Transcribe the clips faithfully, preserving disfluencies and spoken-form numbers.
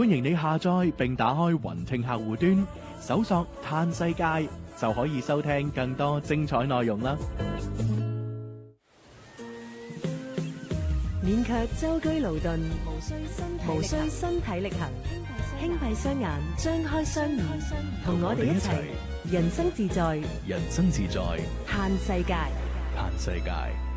歡迎你下載並打開雲聽客戶端，搜索嘆世界就可以收聽更多精彩內容啦。 勉強舟車勞頓，無需身無需身體力行，輕閉雙眼，張開雙耳，同我哋一齊人生自在， 人生自在， 嘆世界， 嘆世界。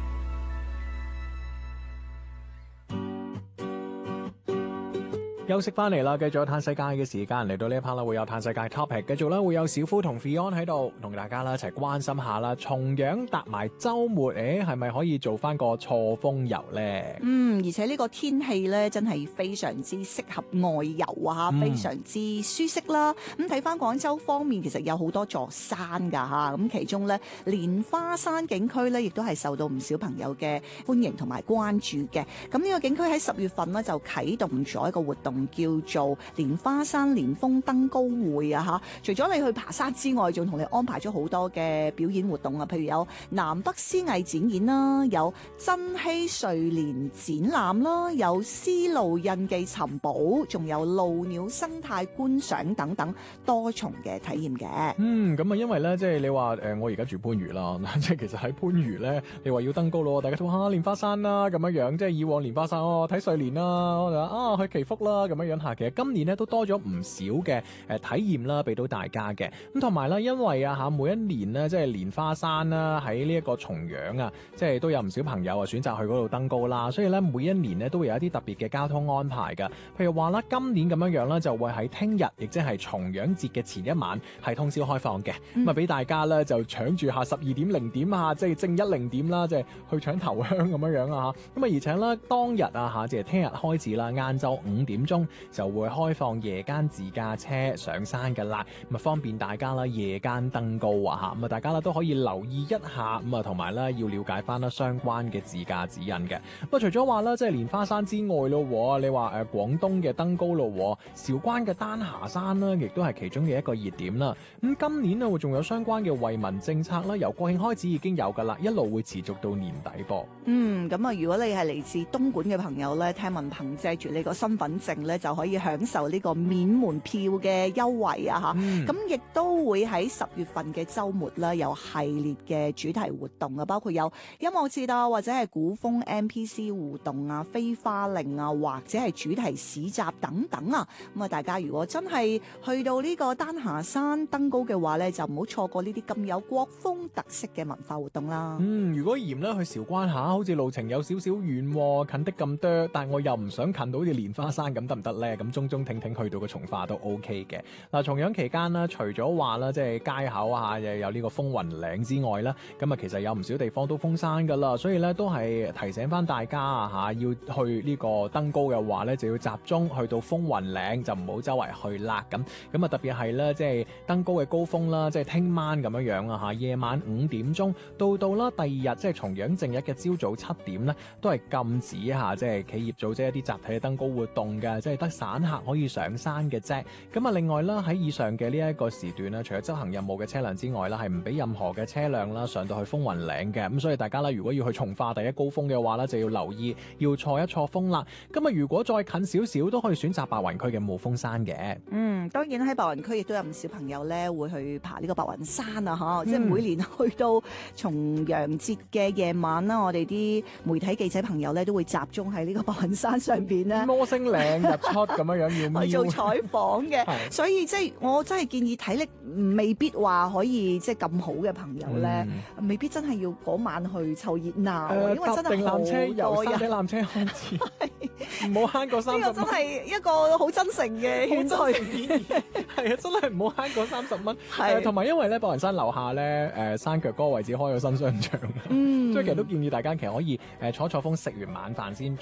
休息翻嚟啦，繼續有嘆世界嘅時間，嚟到呢一 part 啦，會有嘆世界 topic， 繼續啦，會有小夫同 Fion 喺度同大家啦一齊關心下啦，重陽搭埋周末，誒係咪可以做翻個錯峰遊咧？ 嗯，而且呢個天氣咧真係非常之適合外遊啊，嗯、非常之舒適啦。咁睇翻廣州方面，其實有好多座山噶吓，咁其中咧蓮花山景區咧，亦都係受到唔少朋友嘅歡迎同埋關注嘅。咁呢個景區喺十月份咧就啟動咗一個活動，叫做蓮花山連峰登高會啊吓，除咗你去爬山之外，仲同你安排咗好多嘅表演活動啊，譬如有南北詩藝展演啦，有珍稀睡蓮展覽啦，有絲路印記尋寶，仲有鷺鳥生態觀賞等等多重嘅體驗嘅。 嗯，咁啊，因為咧，即係你話誒，我而家住番禺啦，即係其實喺番禺咧，你話要登高咯，大家都話蓮花山啦咁樣樣，即係以往蓮花山哦睇睡蓮啦，我就話啊去祈福啦。咁樣樣下，其實今年咧都多咗唔少嘅誒體驗啦，俾到大家嘅。咁同埋啦，因為啊吓每一年咧，即係蓮花山啦，喺呢一個重陽啊，即係都有唔少朋友啊選擇去嗰度登高啦。所以咧，每一年咧都會有一啲特別嘅交通安排噶。譬如話啦，今年咁樣樣啦，就會喺聽日，亦即係重陽節嘅前一晚係通宵開放嘅。咁啊，俾大家咧就搶住下十二點零點啊，即係正一零點啦，即係去搶頭香咁樣樣啊吓。咁啊，而且咧當日啊吓，即係聽日開始啦，晏晝五點鐘。就會開放夜間自駕車上山嘅啦，咁啊方便大家啦夜間登高啊吓，咁啊大家啦都可以留意一下，咁啊同埋咧要了解翻啦相關嘅自駕指引嘅。咁啊除咗話啦，即係蓮花山之外咯，你話誒廣東嘅登高咯，韶關嘅丹霞山啦，亦都係其中嘅一個熱點啦。咁今年啊會仲有相關嘅惠民政策啦，由國慶開始已經有噶啦，一路會持續到年底噃。 嗯，咁啊如果你係嚟自東莞嘅朋友咧，聽聞憑借住你個身份證咧就可以享受呢個免門票嘅優惠啊吓，咁亦、嗯、都會喺十月份嘅週末啦，有系列嘅主題活動啊，包括有音樂節啊，或者係古風 M P C 互動啊、飛花令啊，或者係主題市集等等啊。咁啊，大家如果真係去到呢個丹霞山登高嘅話咧，就唔好錯過呢啲咁有國風特色嘅文化活動啦。 嗯，如果嫌咧去韶關下，好似路程有少少遠，近的咁多，但我又唔想近到好似蓮花山咁，得唔得咧？咁中中挺挺去到個從化都 OK 嘅。嗱，重陽期間啦，除咗話啦，即係街口啊，又有呢個風雲嶺之外啦，咁啊，其實有唔少地方都封山噶啦，所以咧都係提醒翻大家啊吓，要去呢個登高嘅話咧，就要集中去到風雲嶺，就唔好周圍去啦。咁咁啊，特別係咧，即係登高嘅高峰啦，即係聽晚咁樣樣啊吓，夜晚五點鐘到到啦，第二日即係重陽正日嘅朝早七點咧，都係禁止吓，即係企業組織一啲集體嘅登高活動嘅，即係得散客可以上山嘅啫。咁啊，另外啦，喺以上嘅呢一個時段啦，除咗執行任務嘅車輛之外啦，係唔俾任何嘅車輛啦上到去風雲嶺嘅。咁所以大家啦，如果要去從化第一高峰嘅話咧，就要留意要錯一錯峰啦。咁啊，如果再近少少，都可以選擇白雲區嘅霧峰山嘅。 嗯，當然喺白雲區亦都有唔少朋友咧會去爬呢個白雲山啊，吓、嗯，即係每年去到重陽節嘅夜晚啦，我哋啲媒體記者朋友咧都會集中喺呢個白雲山上邊咧， 摩星嶺日出咁樣樣要做採訪嘅。所以即係我真係建議體力未必話可以即係咁好嘅朋友咧，嗯、未必真係要嗰晚去湊熱鬧，呃、因為真係好多人。 由山頂纜車開始，唔好慳過三十蚊。呢個真係一個好真誠嘅勸退建議，係啊，真係唔好慳過三十蚊。係同埋因為咧，白雲山樓下咧，誒、呃、山腳嗰個位置開咗新商場，嗯，所以其實都建議大家其實可以誒坐坐風，食完晚飯先